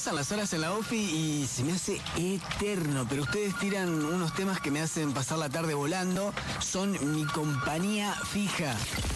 pasan las horas en la ofi y se me hace eterno, pero ustedes tiran unos temas que me hacen pasar la tarde volando. Son mi compañía fija.